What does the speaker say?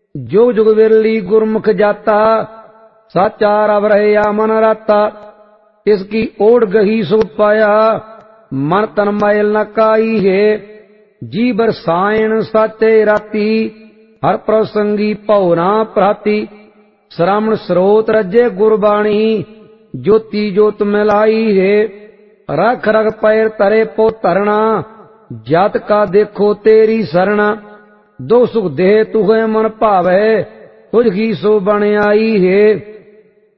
जुग जुग विरली गुरमुख जाता, साचा रव रहे या मन राता। इसकी ओढ़ गही सो पाया, मन तन मैल न काई है। जी बरसायन साचे राती, हर प्रसंगी पौना प्राती। श्रावण स्रोत रजे गुरबाणी, ज्योति ज्योत मिलाई है। रख रख पैर तरे पो धरना, जात का देखो तेरी शरणा। दो सुख देह तुहे मन भावे, तुझ की सो बन आई है।